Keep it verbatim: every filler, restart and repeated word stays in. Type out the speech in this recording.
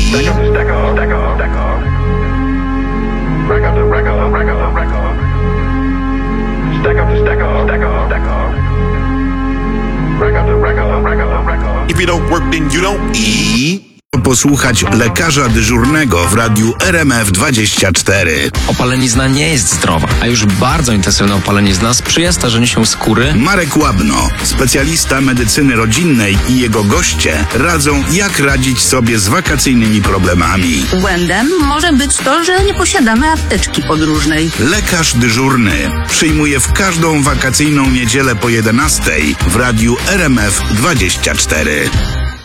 If you don't work, then you don't I posłuchać lekarza dyżurnego w radiu R M F dwadzieścia cztery. Opalenizna nie jest zdrowa, a już bardzo intensywna opalenizna sprzyja starzeniu się skóry. Marek Łabno, specjalista medycyny rodzinnej, i jego goście radzą, jak radzić sobie z wakacyjnymi problemami. Błędem może być to, że nie posiadamy apteczki podróżnej. Lekarz dyżurny przyjmuje w każdą wakacyjną niedzielę po jedenastej w radiu R M F dwadzieścia cztery.